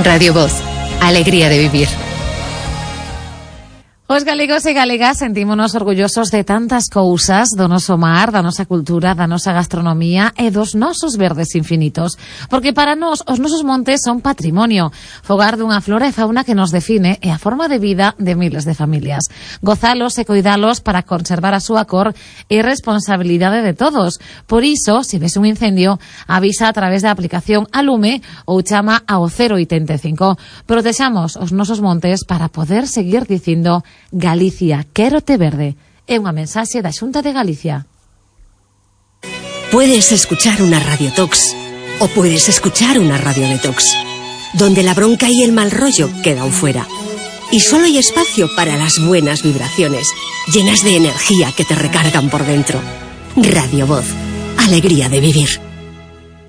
Radio Voz, alegría de vivir. Os galegos e galegas sentímonos orgullosos de tantas cousas, do noso mar, da nosa cultura, da nosa gastronomía e dos nosos verdes infinitos. Porque para nós, os nosos montes son patrimonio, fogar dunha flora e fauna que nos define e a forma de vida de miles de familias. Gozalos e coidalos para conservar a súa cor é responsabilidade de todos. Por iso, se ves un incendio, avisa a través da aplicación Alume ou chama ao 085. Protexamos os nosos montes para poder seguir dicindo Galicia, quérote verde. É unha mensaxe da Xunta de Galicia. Puedes escuchar una radiotox o puedes escuchar una radio detox, donde la bronca y el mal rollo quedan fuera. Y solo hay espacio para las buenas vibraciones, llenas de energía que te recargan por dentro. Radio Voz, alegría de vivir.